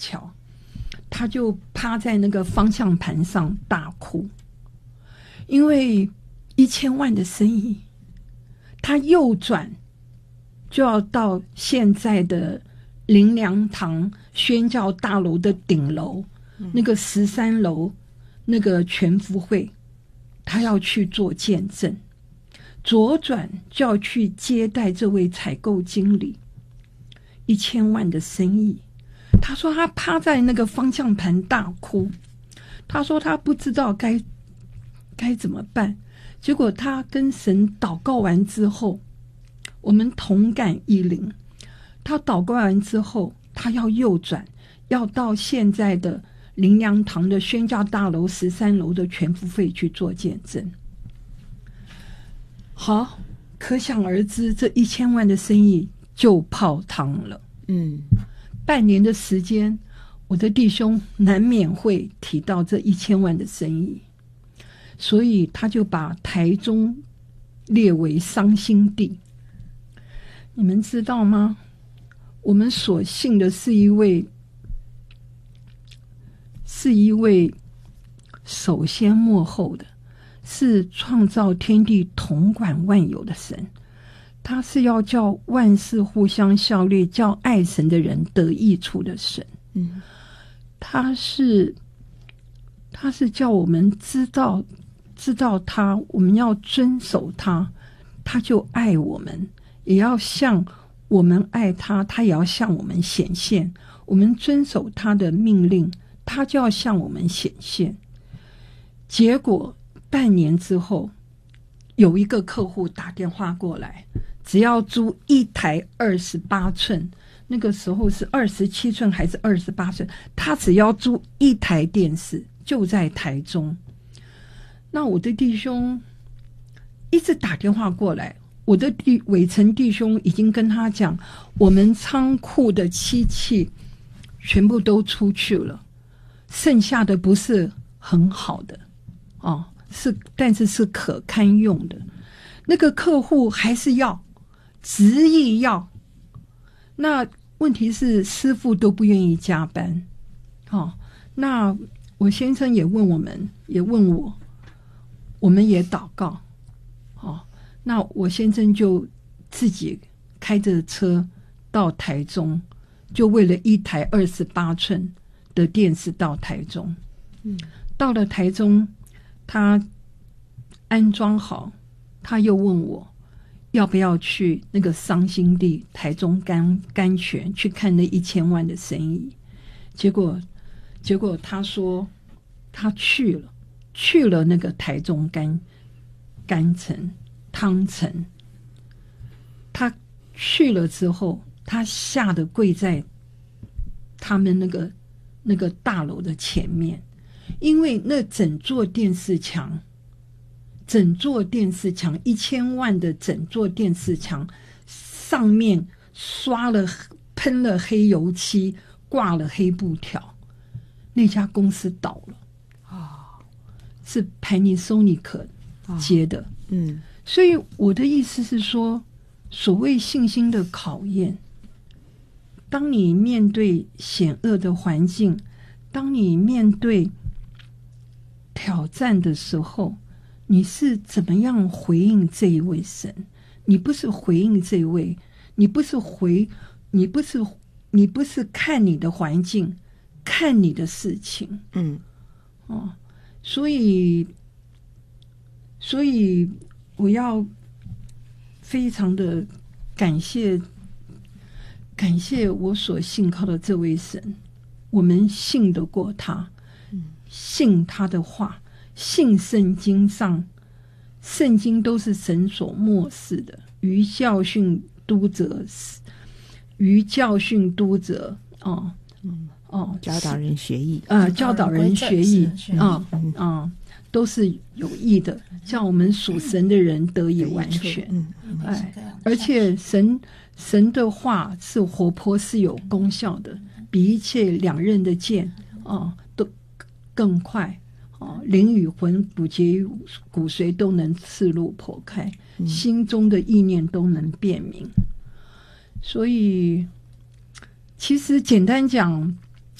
桥，他就趴在那个方向盘上大哭，因为1000万的生意，他右转就要到现在的灵粮堂宣教大楼的顶楼，那个13楼那个全福会，他要去做见证，左转就要去接待这位采购经理，1000万的生意。他说他趴在那个方向盘大哭，他说他不知道该怎么办。结果他跟神祷告完之后，我们同感一灵。他祷告完之后，他要右转，要到现在的灵粮堂的宣教大楼13楼的全福会去做见证。好，可想而知，这1000万的生意就泡汤了。半年的时间，我的弟兄难免会提到这1000万的生意，所以他就把台中列为伤心地。你们知道吗？我们所信的是一位首先幕后的，是创造天地统管万有的神。他是要叫万事互相效力，叫爱神的人得益处的神。他是叫我们知道他，我们要遵守他，他就爱我们，也要像我们爱他，他也要向我们显现。我们遵守他的命令，他就要向我们显现。结果半年之后，有一个客户打电话过来，只要租一台28寸，那个时候是27寸还是28寸，他只要租一台电视，就在台中。那我的弟兄一直打电话过来，我的伟成弟兄已经跟他讲，我们仓库的漆器全部都出去了，剩下的不是很好的但是是可堪用的。那个客户还是要执意要，那问题是师傅都不愿意加班。那我先生也问我们，也问我们也祷告。那我先生就自己开着车到台中，就为了一台28寸的电视到台中。到了台中，他安装好，他又问我要不要去那个伤心地台中甘泉去看那1000万的生意。结果他说他去了那个台中甘城汤城。他去了之后，他吓得跪在他们那个大楼的前面，因为那整座电视墙1000万的整座电视墙上面喷了黑油漆，挂了黑布条。那家公司倒了是 Panasonic 接的。所以我的意思是说，所谓信心的考验，当你面对险恶的环境，当你面对挑战的时候，你是怎么样回应这一位神？你不是回应这一位，你不是看你的环境，看你的事情。所以我要非常的感谢我所信靠的这位神。我们信得过他，信他的话，信圣经都是神所默示的，于教训督责教导人学艺都是有益的，叫我们属神的人得以完全。而且神的话是活泼，是有功效的，比一切两刃的剑都更快。灵与魂、骨节骨髓都能刺入剖开，心中的意念都能辨明。所以其实简单讲，